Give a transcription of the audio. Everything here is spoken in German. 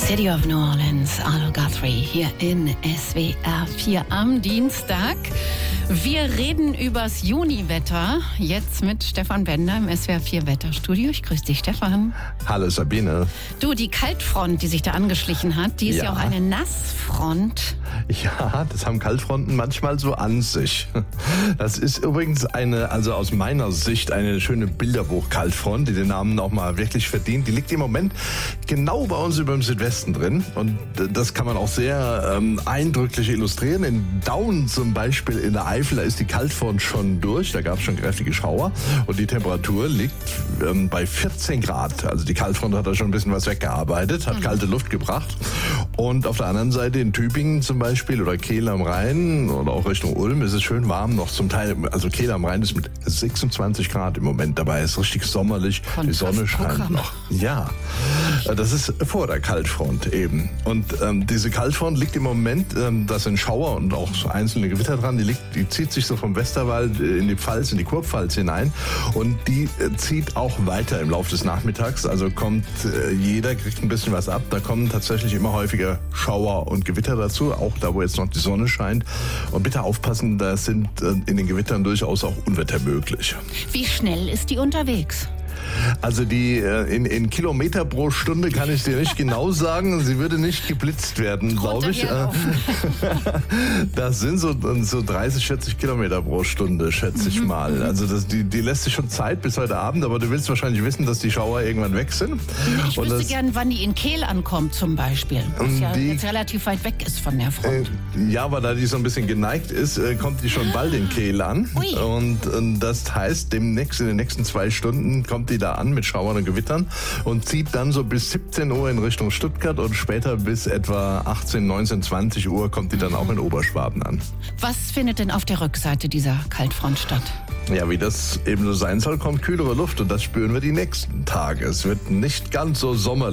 City of New Orleans, Arlo Guthrie hier in SWR 4 am Dienstag. Wir reden übers Juniwetter, jetzt mit Stefan Bender im SWR 4 Wetterstudio. Ich grüße dich, Stefan. Hallo Sabine. Du, die Kaltfront, die sich da angeschlichen hat, die ist ja auch eine Nassfront. Ja, das haben Kaltfronten manchmal so an sich. Das ist übrigens also aus meiner Sicht eine schöne Bilderbuch-Kaltfront, die den Namen auch mal wirklich verdient. Die liegt im Moment genau bei uns über dem Südwesten drin und das kann man auch sehr eindrücklich illustrieren. In Daun zum Beispiel in der Eifel, da ist die Kaltfront schon durch, da gab es schon kräftige Schauer und die Temperatur liegt bei 14 Grad. Also die Kaltfront hat da schon ein bisschen was weggearbeitet, hat kalte Luft gebracht. Und auf der anderen Seite in Tübingen zum Beispiel oder Kehl am Rhein oder auch Richtung Ulm ist es schön warm noch zum Teil. Also Kehl am Rhein ist mit 26 Grad im Moment dabei, ist richtig sommerlich, die Sonne scheint noch. Ja, das ist vor der Kaltfront eben. Und diese Kaltfront liegt im Moment, da sind Schauer und auch so einzelne Gewitter dran, die zieht sich so vom Westerwald in die Pfalz, in die Kurpfalz hinein und die zieht auch weiter im Laufe des Nachmittags. Also jeder kriegt ein bisschen was ab. Da kommen tatsächlich immer häufiger Schauer und Gewitter dazu, auch da, wo jetzt noch die Sonne scheint. Und bitte aufpassen, da sind in den Gewittern durchaus auch Unwetter möglich. Wie schnell ist die unterwegs? Also die in Kilometer pro Stunde kann ich dir nicht genau sagen. Sie würde nicht geblitzt werden, glaube ich. Das sind so 30, 40 Kilometer pro Stunde, schätze ich mal. Also die lässt sich schon Zeit bis heute Abend, aber du willst wahrscheinlich wissen, dass die Schauer irgendwann weg sind. Ich wüsste gern, wann die in Kehl ankommt zum Beispiel, was ja jetzt relativ weit weg ist von der Front. Ja, aber da die so ein bisschen geneigt ist, kommt die schon bald in Kehl an. Ui. Und das heißt, in den nächsten 2 Stunden kommt die da an mit Schauern und Gewittern und zieht dann so bis 17 Uhr in Richtung Stuttgart und später bis etwa 18, 19, 20 Uhr kommt die dann auch in Oberschwaben an. Was findet denn auf der Rückseite dieser Kaltfront statt? Ja, wie das eben so sein soll, kommt kühlere Luft und das spüren wir die nächsten Tage. Es wird nicht ganz so sommerlich.